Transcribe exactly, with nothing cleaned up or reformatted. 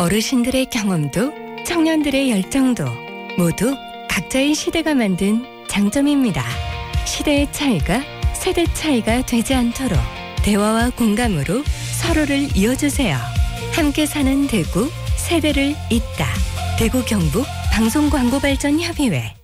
어르신들의 경험도 청년들의 열정도 모두 각자의 시대가 만든 장점입니다. 시대의 차이가 세대 차이가 되지 않도록 대화와 공감으로 서로를 이어주세요. 함께 사는 대구, 세대를 잇다. 대구 경북 방송광고발전협의회.